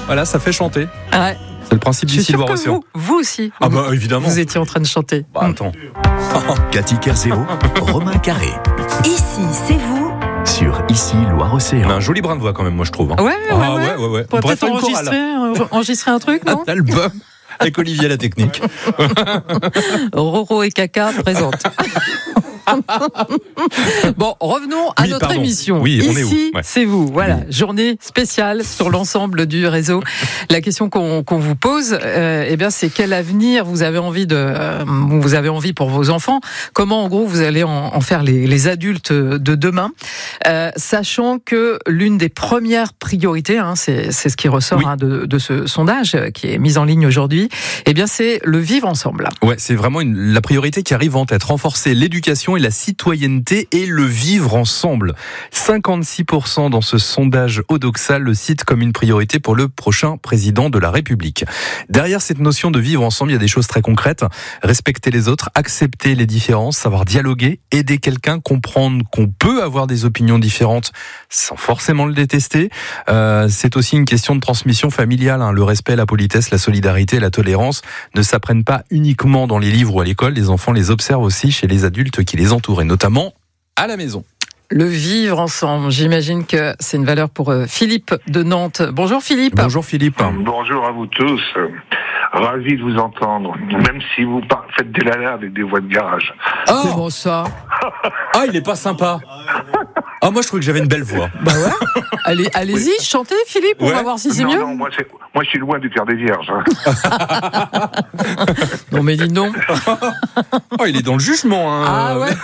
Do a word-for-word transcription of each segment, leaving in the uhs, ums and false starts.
Voilà, ça fait chanter. Ouais. C'est le principe Je suis d'ici sûre Loire que Océan. vous, vous aussi. Ah bah évidemment. Vous étiez en train de chanter. Bah attends. Cathy Kerzero, Romain Carré. Ici, c'est vous. Sur Ici On a Loire-Océan. un joli brin de voix quand même, moi je trouve. hein. Ouais, ouais, Ah ouais. ouais, ouais, ouais. On pourrait Bref, peut-être une chorale. enregistrer, euh, enregistrer un truc, non? Un album avec Olivier la technique. Roro et Caca présente. Bon, revenons à Oui, notre pardon. émission. Oui, on est où Ici, Ouais. c'est vous. Voilà, journée spéciale sur l'ensemble du réseau. La question qu'on qu'on vous pose, euh, eh bien, c'est quel avenir vous avez envie de, euh, vous avez envie pour vos enfants. Comment, en gros, vous allez en, en faire les, les adultes de demain, euh, sachant que l'une des premières priorités, hein, c'est c'est ce qui ressort Oui. hein, de, de ce sondage qui est mis en ligne aujourd'hui. Eh bien, c'est le vivre ensemble. Ouais, c'est vraiment une, la priorité qui arrive en tête. Renforcer l'éducation et la citoyenneté et le vivre ensemble. cinquante-six pour cent dans ce sondage Odoxa le cite comme une priorité pour le prochain président de la République. Derrière cette notion de vivre ensemble, il y a des choses très concrètes. Respecter les autres, accepter les différences, savoir dialoguer, aider quelqu'un, comprendre qu'on peut avoir des opinions différentes sans forcément le détester. Euh, c'est aussi une question de transmission familiale. Hein. Le respect, la politesse, la solidarité, la tolérance ne s'apprennent pas uniquement dans les livres ou à l'école. Les enfants les observent aussi chez les adultes qui les entourent, et notamment à la maison. Le vivre ensemble, j'imagine que c'est une valeur pour euh, Philippe de Nantes. Bonjour Philippe. Bonjour Philippe. Bonjour à vous tous. Ravi de vous entendre, même si vous par- faites des lalas avec des voix de garage. Oh, Comment ça? ah, il est pas sympa. Ah, moi je trouvais que j'avais une belle voix. Bah ouais. Allez, allez-y, chantez Philippe, on Ouais. va voir si c'est non, mieux. non, moi, c'est, moi je suis loin du cœur des vierges. hein. Non mais dites donc. Oh, il est dans le jugement. Hein. Ah ouais.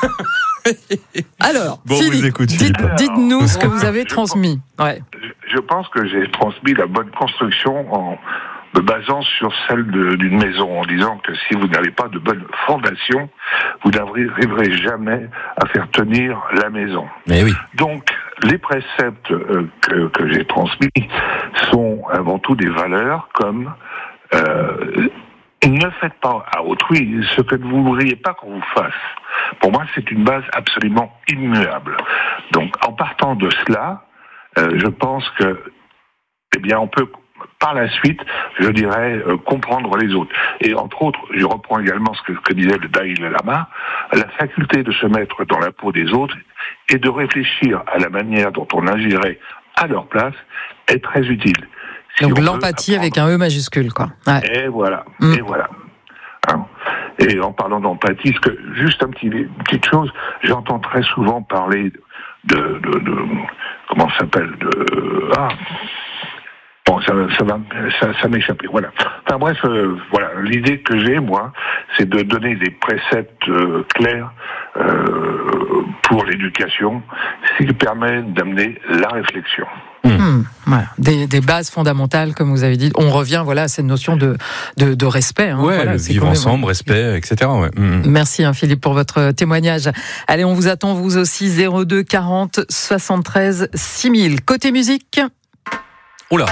Alors, Bon, on Philippe, vous écoute, dites, Philippe. dites-nous ce que vous Je avez pense- transmis. Ouais. Je pense que j'ai transmis la bonne construction en me basant sur celle de- d'une maison, en disant que si vous n'avez pas de bonne fondation, vous n'arriverez jamais à faire tenir la maison. Mais oui. Donc, les préceptes euh, que, que j'ai transmis sont avant tout des valeurs comme euh, ne faites pas à autrui ce que vous ne voudriez pas qu'on vous fasse. Pour moi, c'est une base absolument immuable. Donc, en partant de cela, euh, je pense que, eh bien, on peut par la suite, je dirais, euh, comprendre les autres. Et entre autres, je reprends également ce que, que disait le Dalai Lama, la faculté de se mettre dans la peau des autres et de réfléchir à la manière dont on agirait à leur place est très utile. Si Donc on veut l'empathie apprendre. avec un E majuscule, quoi. Ouais. Et voilà, Mm. et voilà. Hein. Et en parlant d'empathie, ce que, juste un petit, une petite chose, j'entends très souvent parler de, de, de comment ça s'appelle, de, ah, bon, ça, ça va, ça, ça m'échappait, voilà. Enfin bref, euh, voilà, l'idée que j'ai, moi, c'est de donner des préceptes euh, clairs euh, pour l'éducation, ce qui permet d'amener la réflexion. Hmm, voilà. Des, des bases fondamentales, comme vous avez dit. On revient voilà, à cette notion de, de, de respect. Hein. Ouais, Voilà, le c'est vivre quand même- ensemble, respect, et cetera. Ouais. Mm. Merci hein, Philippe pour votre témoignage. Allez, on vous attend vous aussi zéro deux quarante soixante-treize six mille. Côté musique. Oula.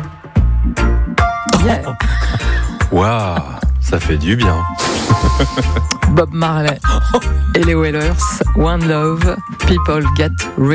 Yeah. Waouh, ça fait du bien. Bob Marley et les Wailers. One Love. People Get Ready.